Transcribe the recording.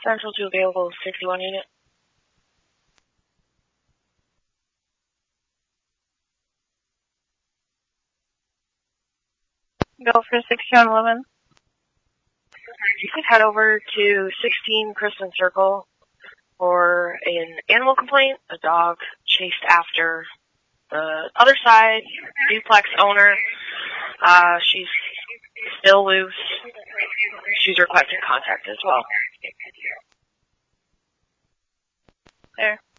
Central to available 61 unit. Go for 6111. You can head over to 16 Kristen Circle for an animal complaint. A dog chased after the other side duplex owner. She's still loose. She's requesting contact as well. There.